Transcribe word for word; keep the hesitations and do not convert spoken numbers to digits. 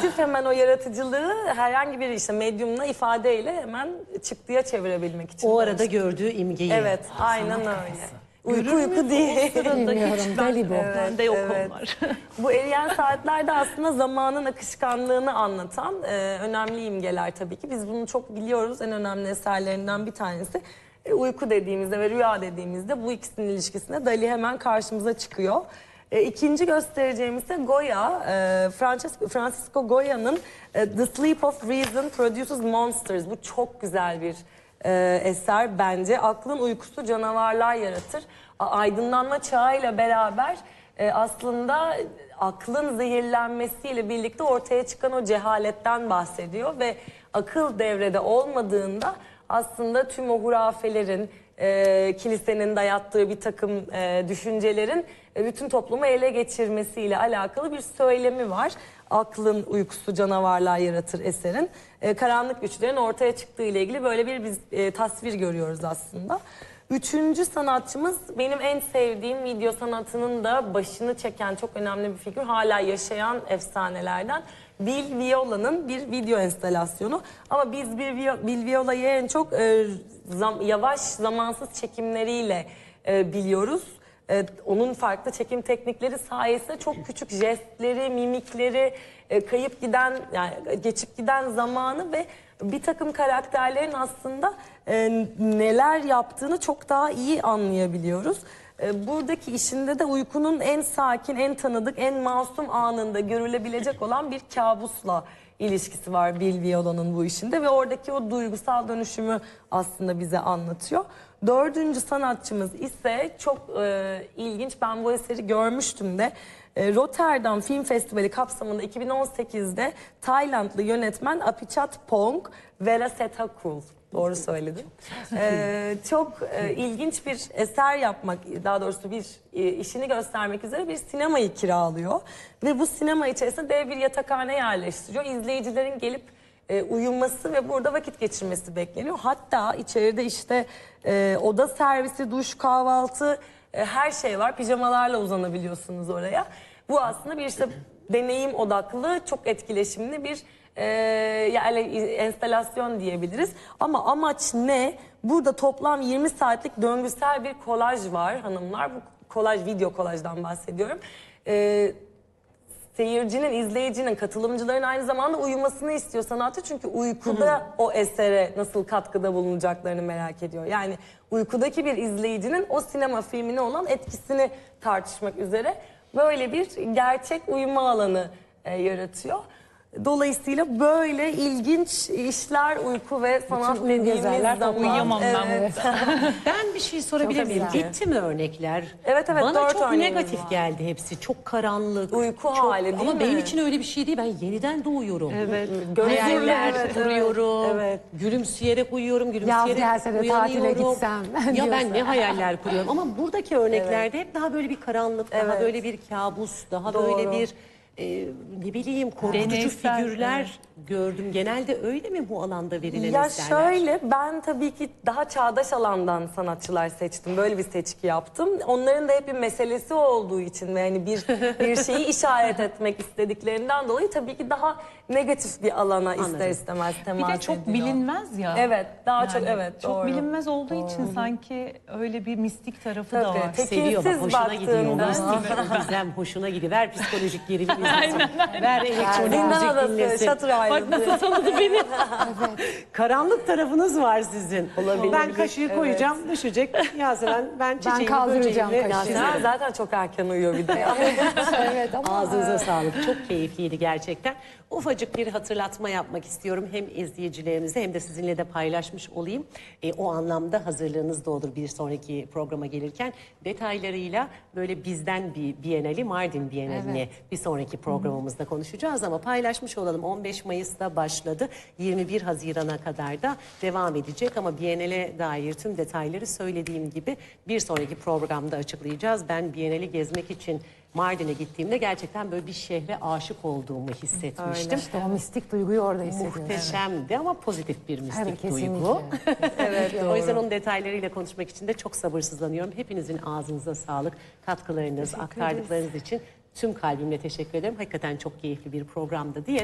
Sırf hemen o yaratıcılığı herhangi bir işte medyumla ifadeyle hemen çıktıya çevirebilmek için. O arada gördüğü imgeyi. Evet, aynen öyle. Uyku uyku değil. Bilmiyorum, deli bu. Bende yok evet. onlar. Bu eriyen saatlerde aslında zamanın akışkanlığını anlatan e, önemli imgeler tabii ki. Biz bunu çok biliyoruz. En önemli eserlerinden bir tanesi. E, uyku dediğimizde ve rüya dediğimizde bu ikisinin ilişkisinde Dali hemen karşımıza çıkıyor. E, ikinci göstereceğimiz ise Goya. E, Francisco, Francisco Goya'nın e, The Sleep of Reason Produces Monsters. Bu çok güzel bir e, eser bence. Aklın uykusu canavarlar yaratır. A, aydınlanma çağıyla beraber e, aslında aklın zehirlenmesiyle birlikte ortaya çıkan o cehaletten bahsediyor ve akıl devrede olmadığında aslında tüm o hurafelerin, e, kilisenin dayattığı bir takım e, düşüncelerin e, bütün toplumu ele geçirmesiyle alakalı bir söylemi var. Aklın uykusu canavarlar yaratır eserin. E, karanlık güçlerin ortaya çıktığı ile ilgili böyle bir biz e, tasvir görüyoruz aslında. Üçüncü sanatçımız benim en sevdiğim video sanatının da başını çeken çok önemli bir figür. Hala yaşayan efsanelerden Bill Viola'nın bir video enstalasyonu. Ama biz bir Bill Viola'yı en çok e, zam, yavaş zamansız çekimleriyle e, biliyoruz. E, onun farklı çekim teknikleri sayesinde çok küçük jestleri, mimikleri, e, kayıp giden, yani geçip giden zamanı ve bir takım karakterlerin aslında e, neler yaptığını çok daha iyi anlayabiliyoruz. E, buradaki işinde de uykunun en sakin, en tanıdık, en masum anında görülebilecek olan bir kabusla ilişkisi var Bill Viola'nın bu işinde ve oradaki o duygusal dönüşümü aslında bize anlatıyor. Dördüncü sanatçımız ise çok e, ilginç. Ben bu eseri görmüştüm de. E, Rotterdam Film Festivali kapsamında iki bin on sekizde Taylandlı yönetmen Apichat Pong Veerasethakur. Doğru söyledim. Ee, çok e, ilginç bir eser yapmak, daha doğrusu bir e, işini göstermek üzere bir sinemayı kiralıyor. Ve bu sinema içerisinde dev bir yatakhane yerleştiriyor. İzleyicilerin gelip e, uyuması ve burada vakit geçirmesi bekleniyor. Hatta içeride işte e, oda servisi, duş, kahvaltı, e, her şey var. Pijamalarla uzanabiliyorsunuz oraya. Bu aslında bir işte deneyim odaklı, çok etkileşimli bir Ee, yani enstalasyon diyebiliriz. Ama amaç ne? Burada toplam yirmi saatlik döngüsel bir kolaj var hanımlar. Bu kolaj, video kolajdan bahsediyorum. Ee, seyircinin, izleyicinin, katılımcıların aynı zamanda uyumasını istiyor sanatçı. Çünkü uykuda o esere nasıl katkıda bulunacaklarını merak ediyor. Yani uykudaki bir izleyicinin o sinema filmine olan etkisini tartışmak üzere böyle bir gerçek uyuma alanı e, yaratıyor. Dolayısıyla böyle ilginç işler uyku ve sanat Bütün dediğimiz zaman. Uyuyamam ben evet. Ben bir şey sorabilir miyim? Gitti mi örnekler? Evet, evet, Bana dört çok örneğimiz negatif var. geldi hepsi. Çok karanlık. Uyku çok, hali değil ama mi? benim için öyle bir şey değil. Ben yeniden doğuyorum. Evet. Hayaller Evet, kuruyorum. evet. Gülümseyerek uyuyorum. Yaz Gülümseyerek gelse de tatile uyanıyorum. gitsem. Ya diyorsun. ben ne hayaller kuruyorum. Ama buradaki örneklerde hep daha böyle bir karanlık, daha Evet. böyle bir kabus, daha Doğru. böyle bir e, ne bileyim korkutucu Deneysel, figürler evet. gördüm. Genelde öyle mi bu alanda verilen Ya eserler? şöyle, ben tabii ki daha çağdaş alandan sanatçılar seçtim. Böyle bir seçki yaptım. Onların da hep bir meselesi olduğu için ve hani bir bir şeyi işaret etmek istediklerinden dolayı tabii ki daha negatif bir alana Anladım. ister istemez temas Bir de çok ediyor. bilinmez ya. Evet, daha Yani çok evet Çok doğru. bilinmez olduğu için sanki öyle bir mistik tarafı da Tabii, var. tek- Seviyor bak, Tekinsiz hoşuna gidiyor. baktığında. Mistik, gizem hoşuna gidiyor. Ver psikolojik gerilim izlesin. Ver elektronik Zindan müzik Adası, dinlesin. Şatır Ailesi. Tanıdı beni. Karanlık tarafınız var sizin. Olabilir. Ben kaşığı koyacağım, düşecek. Yasemen ben çiçeğimi, kaldıracağım böceğimi kaşığı. çizerim. Yasemen zaten çok erken uyuyor bir de. Evet ama Ağzınıza sağlık. Çok keyifliydi gerçekten. Ufacık bir hatırlatma yapmak istiyorum. Hem izleyicilerimize hem de sizinle de paylaşmış olayım. E, o anlamda hazırlığınız da olur bir sonraki programa gelirken. Detaylarıyla böyle bizden bir Bienali, Mardin Bienali'ne Evet. bir sonraki programımızda konuşacağız. Ama paylaşmış olalım. on beş Mayıs'ta başladı. yirmi bir Haziran'a kadar da devam edecek. Ama Bienal'e dair tüm detayları söylediğim gibi bir sonraki programda açıklayacağız. Ben Bienal'i gezmek için Mardin'e gittiğimde gerçekten böyle bir şehre aşık olduğumu hissetmiştim. işte o mistik duyguyu orada hissediyorsun. Muhteşemdi ama pozitif bir mistik Evet, kesinlikle. duygu. Evet, O yüzden onun detaylarıyla konuşmak için de çok sabırsızlanıyorum. Hepinizin ağzınıza sağlık, katkılarınız, aktardıklarınız için tüm kalbimle teşekkür ederim. Hakikaten çok keyifli bir programdı diye.